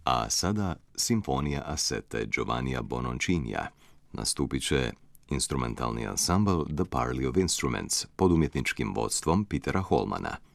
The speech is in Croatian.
A sada Simfonija a sette Giovannija Bononcinija. Nastupit će instrumentalni ansambl The Parley of Instruments pod umjetničkim vodstvom Petera Holmana.